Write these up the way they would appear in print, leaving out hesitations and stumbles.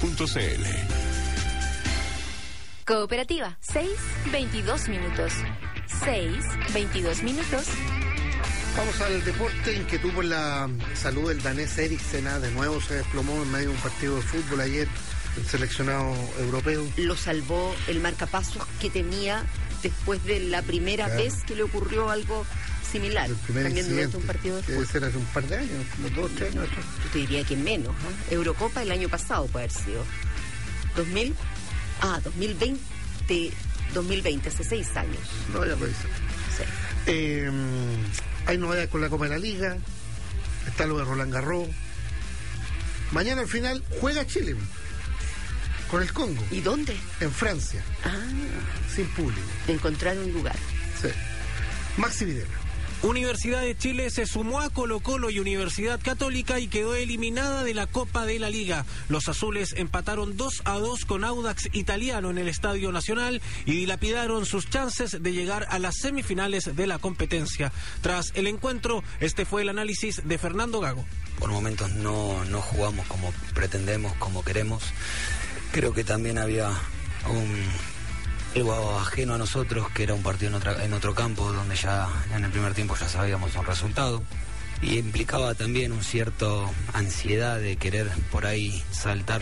Cooperativa, 6:22 minutos. 6:22 minutos. Vamos al deporte. Inquietud por la salud del danés Eriksen. De nuevo se desplomó en medio de un partido de fútbol ayer, el seleccionado europeo. Lo salvó el marcapasos que tenía después de la primera vez que le ocurrió algo similar. También durante un partido de fútbol. Debe ser hace un par de años, como 2 o 3 años. Yo te diría que menos, ¿eh? Eurocopa el año pasado puede haber sido. 2020, hace 6 años. No voy a revisar. Sí. Hay novedades con la Copa de la Liga. Está lo de Roland Garros. Mañana al final juega Chile con el Congo. ¿Y dónde? En Francia. Sin público. Encontrar un lugar. Sí. Maxi Videla. Universidad de Chile se sumó a Colo-Colo y Universidad Católica y quedó eliminada de la Copa de la Liga. Los azules empataron 2-2 con Audax Italiano en el Estadio Nacional y dilapidaron sus chances de llegar a las semifinales de la competencia. Tras el encuentro, este fue el análisis de Fernando Gago. Por momentos no jugamos como pretendemos, como queremos. Creo que también había algo ajeno a nosotros, que era un partido en otro campo, donde ya en el primer tiempo ya sabíamos un resultado, y implicaba también un cierto ansiedad de querer por ahí saltar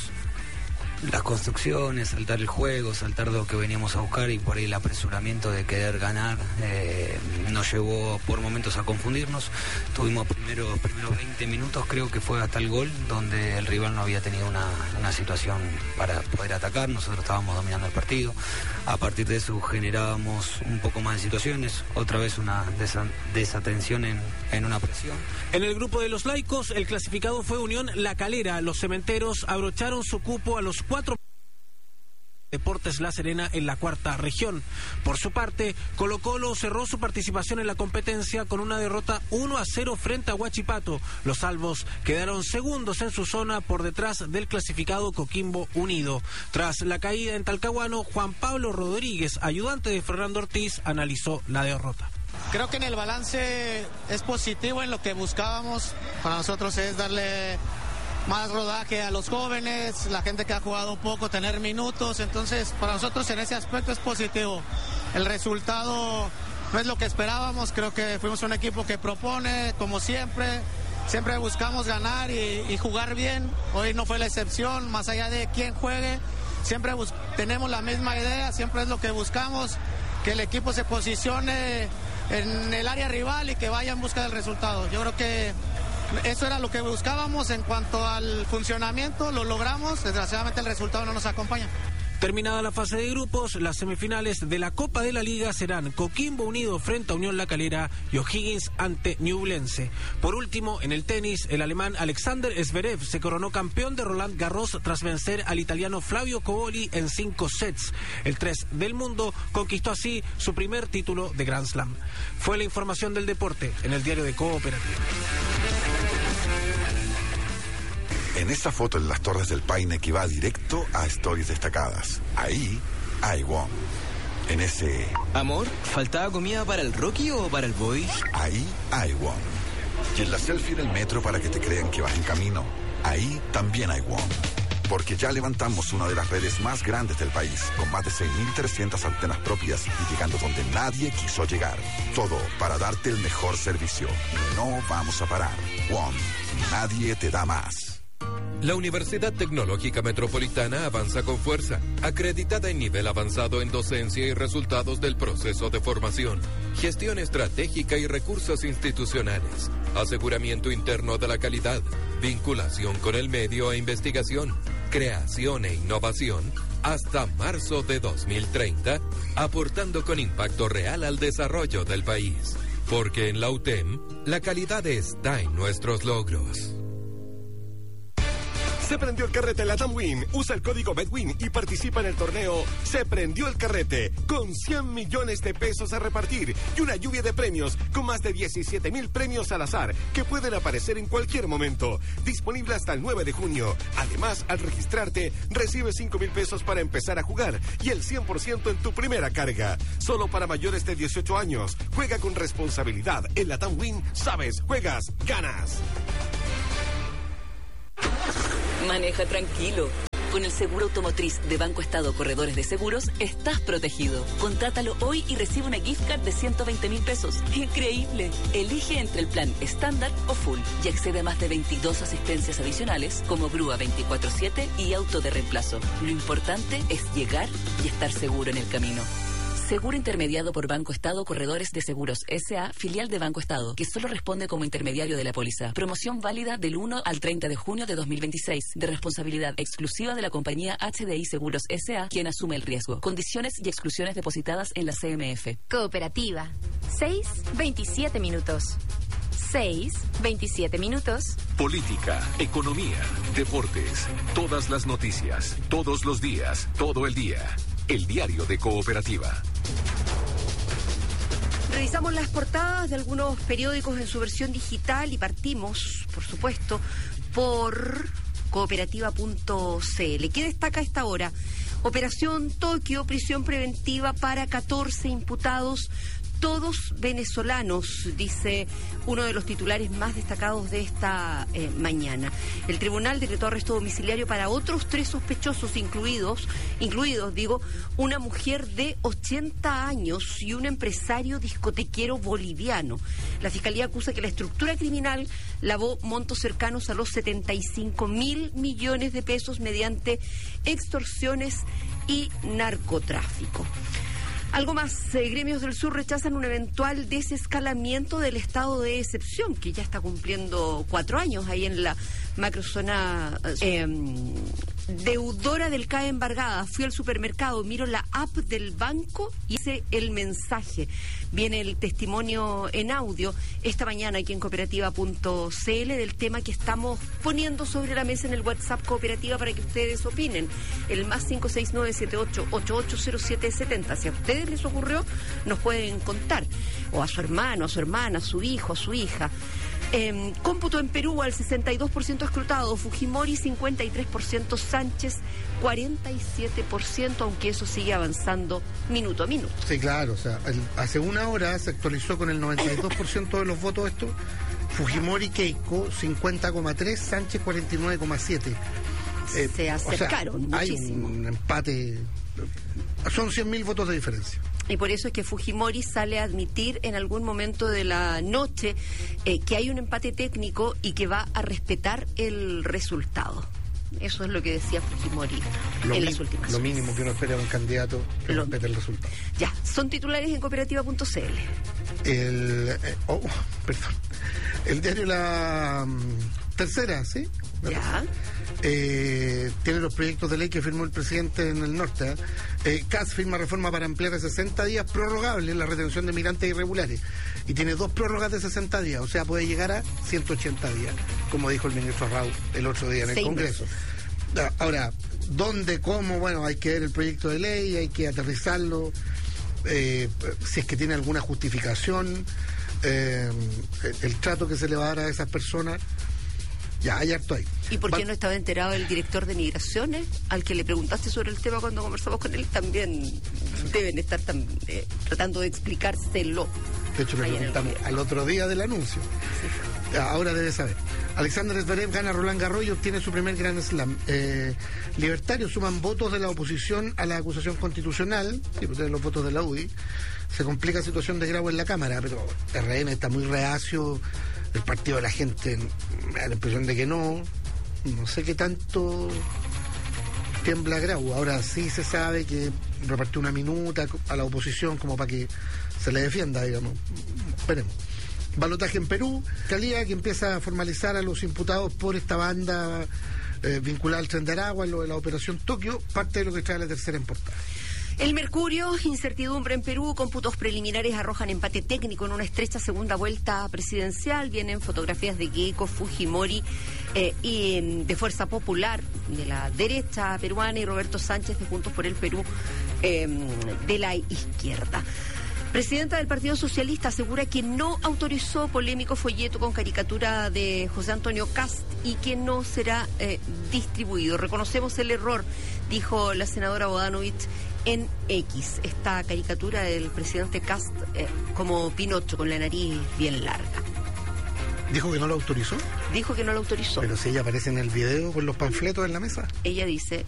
las construcciones, saltar el juego, saltar lo que veníamos a buscar, y por ahí el apresuramiento de querer ganar nos llevó por momentos a confundirnos. Tuvimos primeros 20 minutos, creo que fue hasta el gol, donde el rival no había tenido una situación para poder atacar. Nosotros estábamos dominando el partido. A partir de eso generábamos un poco más de situaciones, otra vez una desatención en una presión. En el grupo de los laicos, el clasificado fue Unión La Calera. Los cementeros abrocharon su cupo a los 4 Deportes La Serena en la cuarta región. Por su parte, Colo-Colo cerró su participación en la competencia con una derrota 1-0 frente a Huachipato. Los albos quedaron segundos en su zona por detrás del clasificado Coquimbo Unido. Tras la caída en Talcahuano, Juan Pablo Rodríguez, ayudante de Fernando Ortiz, analizó la derrota. Creo que en el balance es positivo. En lo que buscábamos para nosotros es darle más rodaje a los jóvenes, la gente que ha jugado poco, tener minutos. Entonces, para nosotros en ese aspecto es positivo. El resultado no es lo que esperábamos. Creo que fuimos un equipo que propone, como siempre buscamos ganar y jugar bien. Hoy no fue la excepción, más allá de quién juegue, siempre tenemos la misma idea, siempre es lo que buscamos, que el equipo se posicione en el área rival y que vaya en busca del resultado. Yo creo que eso era lo que buscábamos. En cuanto al funcionamiento, lo logramos. Desgraciadamente el resultado no nos acompaña. Terminada la fase de grupos, las semifinales de la Copa de la Liga serán Coquimbo Unido frente a Unión La Calera y O'Higgins ante Ñublense. Por último, en el tenis, el alemán Alexander Zverev se coronó campeón de Roland Garros tras vencer al italiano Flavio Cobolli en 5 sets. El 3 del mundo conquistó así su primer título de Grand Slam. Fue la información del deporte en el diario de Cooperativa. En esa foto en las Torres del Paine que va directo a Stories Destacadas. Ahí hay WOM. En ese... Amor, ¿faltaba comida para el Rocky o para el Boy? Ahí hay WOM. Y en la selfie en el metro para que te crean que vas en camino. Ahí también hay WOM. Porque ya levantamos una de las redes más grandes del país, con más de 6.300 antenas propias y llegando donde nadie quiso llegar. Todo para darte el mejor servicio. No vamos a parar. WOM. Nadie te da más. La Universidad Tecnológica Metropolitana avanza con fuerza, acreditada en nivel avanzado en docencia y resultados del proceso de formación, gestión estratégica y recursos institucionales, aseguramiento interno de la calidad, vinculación con el medio e investigación, creación e innovación, hasta marzo de 2030, aportando con impacto real al desarrollo del país. Porque en la UTEM, la calidad está en nuestros logros. Se prendió el carrete en la Tamwin. Usa el código BEDWIN y participa en el torneo Se Prendió el Carrete, con 100 millones de pesos a repartir y una lluvia de premios con más de 17,000 premios al azar que pueden aparecer en cualquier momento. Disponible hasta el 9 de junio. Además, al registrarte, recibes 5,000 pesos para empezar a jugar y el 100% en tu primera carga. Solo para mayores de 18 años. Juega con responsabilidad. En la Tamwin, sabes, juegas, ganas. Maneja tranquilo. Con el seguro automotriz de Banco Estado Corredores de Seguros, estás protegido. Contrátalo hoy y recibe una gift card de 120.000 pesos. ¡Increíble! Elige entre el plan estándar o full y accede a más de 22 asistencias adicionales como grúa 24/7 y auto de reemplazo. Lo importante es llegar y estar seguro en el camino. Seguro intermediado por Banco Estado Corredores de Seguros S.A., filial de Banco Estado, que solo responde como intermediario de la póliza. Promoción válida del 1 al 30 de junio de 2026, de responsabilidad exclusiva de la compañía HDI Seguros S.A., quien asume el riesgo. Condiciones y exclusiones depositadas en la CMF. Cooperativa. 6:27 minutos. 6:27 minutos. Política, economía, deportes, todas las noticias, todos los días, todo el día. El diario de Cooperativa. Revisamos las portadas de algunos periódicos en su versión digital y partimos, por supuesto, por cooperativa.cl. ¿Qué destaca a esta hora? Operación Tokio, prisión preventiva para 14 imputados, todos venezolanos, dice uno de los titulares más destacados de esta mañana. El tribunal decretó arresto domiciliario para otros 3 sospechosos, incluidos, una mujer de 80 años y un empresario discotequero boliviano. La fiscalía acusa que la estructura criminal lavó montos cercanos a los 75.000 millones de pesos mediante extorsiones y narcotráfico. Algo más, gremios del sur rechazan un eventual desescalamiento del estado de excepción, que ya está cumpliendo 4 años ahí en la macrozona deudora del CAE embargada. Fui al supermercado, miro la app del banco y hice el mensaje. Viene el testimonio en audio esta mañana aquí en cooperativa.cl del tema que estamos poniendo sobre la mesa en el WhatsApp Cooperativa para que ustedes opinen. El más 569-78880770. Si a ustedes les ocurrió, nos pueden contar. O a su hermano, a su hermana, a su hijo, a su hija. Cómputo en Perú al 62% escrutado, Fujimori 53%, Sánchez 47%, aunque eso sigue avanzando minuto a minuto. Sí, claro, o sea, hace una hora se actualizó con el 92% de los votos esto, Fujimori Keiko 50,3%, Sánchez 49,7%. Se acercaron, o sea, muchísimo. Hay un empate, son 100.000 votos de diferencia. Y por eso es que Fujimori sale a admitir en algún momento de la noche que hay un empate técnico y que va a respetar el resultado. Eso es lo que decía Fujimori en las últimas horas. Lo mínimo que uno espera de un candidato que respete el resultado. Ya, son titulares en cooperativa.cl. El diario La Tercera, ¿sí? Ya. Tiene los proyectos de ley que firmó el presidente en el norte. CAS firma reforma para ampliar a 60 días prorrogable la retención de migrantes irregulares. Y tiene 2 prórrogas de 60 días, o sea, puede llegar a 180 días, como dijo el ministro Raúl el otro día en el Congreso. Ahora, ¿dónde, cómo? Bueno, hay que ver el proyecto de ley, hay que aterrizarlo, si es que tiene alguna justificación, el trato que se le va a dar a esas personas. Ya, hay harto ahí. ¿Y por qué no estaba enterado el director de Migraciones, al que le preguntaste sobre el tema cuando conversamos con él? También deben estar tratando de explicárselo. De hecho, le preguntamos al otro día del anuncio. Sí. Ahora debe saber. Alexander Zverev gana Roland Garros y obtiene su primer Grand Slam. Libertarios suman votos de la oposición a la acusación constitucional. Sí, pues tienen los votos de la UDI. Se complica la situación de Grau en la Cámara, pero RN está muy reacio. El partido de la gente me da la impresión de que no sé qué tanto tiembla Grau. Ahora sí se sabe que repartió una minuta a la oposición como para que se le defienda, digamos. Esperemos. Balotaje en Perú, Fiscalía que empieza a formalizar a los imputados por esta banda vinculada al Tren de Aragua, en lo de la Operación Tokio, parte de lo que trae La Tercera en portada. El Mercurio, incertidumbre en Perú, cómputos preliminares arrojan empate técnico en una estrecha segunda vuelta presidencial. Vienen fotografías de Keiko, Fujimori y de Fuerza Popular, de la derecha peruana, y Roberto Sánchez de Juntos por el Perú, de la izquierda. Presidenta del Partido Socialista asegura que no autorizó polémico folleto con caricatura de José Antonio Kast y que no será distribuido. Reconocemos el error, dijo la senadora Bodanovich en X. Esta caricatura del presidente Kast como Pinocho, con la nariz bien larga. ¿Dijo que no lo autorizó? Dijo que no lo autorizó. Pero si ella aparece en el video con los panfletos en la mesa. Ella dice